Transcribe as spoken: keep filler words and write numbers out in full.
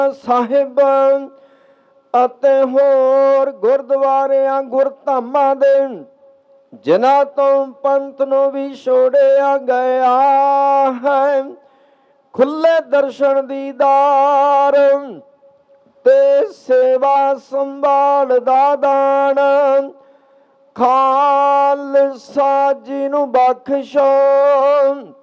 ਸਾਹਿਬ ਅਤੇ ਹੋਰ ਗੁਰਦੁਆਰਿਆਂ ਗੁਰਧਾਮਾਂ ਦੇ ਜਿਨ੍ਹਾਂ ਤੋਂ ਪੰਥ ਨੂੰ ਵੀ ਛੋੜਿਆ ਗਿਆ ਹੈ। ਖੁੱਲੇ ਦਰਸ਼ਨ ਦੀਦਾਰ ਤੇ ਸੇਵਾ ਸੰਭਾਲ ਦਾ ਦਾਨ ਖਾਲਸਾ ਜੀ ਨੂੰ ਬਖਸ਼ੋ।